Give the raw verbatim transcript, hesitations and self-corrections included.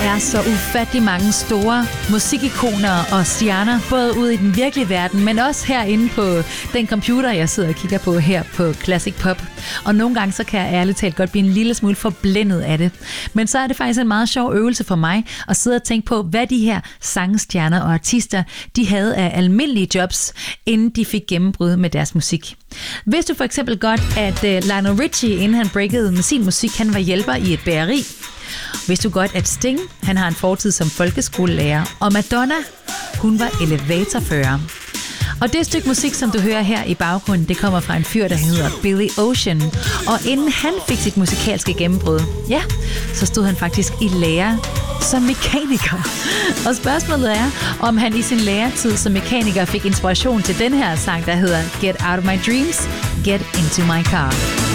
er så ufattelig mange store musikikoner og stjerner, både ude i den virkelige verden, men også herinde på den computer, jeg sidder og kigger på her på Classic Pop. Og nogle gange så kan jeg ærligt talt godt blive en lille smule forblændet af det. Men så er det faktisk en meget sjov øvelse for mig at sidde og tænke på, hvad de her sangstjerner og artister, de havde af almindelige jobs, inden de fik gennembrud med deres musik. Vidste du for eksempel godt, at Lionel Richie, inden han breakede med sin musik, han var hjælper i et bageri? Vidste du godt, at Sting, han har en fortid som folkeskolelærer, og Madonna, hun var elevatorfører. Og det stykke musik, som du hører her i baggrunden, det kommer fra en fyr, der hedder Billy Ocean. Og inden han fik sit musikalske gennembrud, ja, så stod han faktisk i lære som mekaniker. Og spørgsmålet er, om han i sin læretid som mekaniker fik inspiration til den her sang, der hedder Get Out of My Dreams, Get Into My Car.